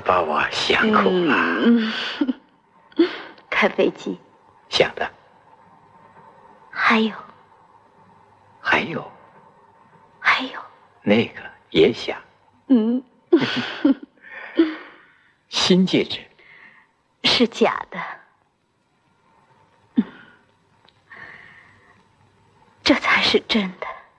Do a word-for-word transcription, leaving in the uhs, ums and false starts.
把我想苦了。 嗯，开飞机。 想的。 还有。 还有。 还有。 那个也想。 嗯。 新戒指。 是假的。这才是真的。